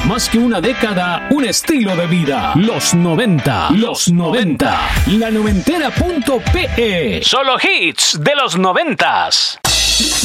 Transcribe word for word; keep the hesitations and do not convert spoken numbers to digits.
Más que una década, un estilo de vida. Los noventa. Los noventa. La noventera punto pe. Solo hits de los noventas.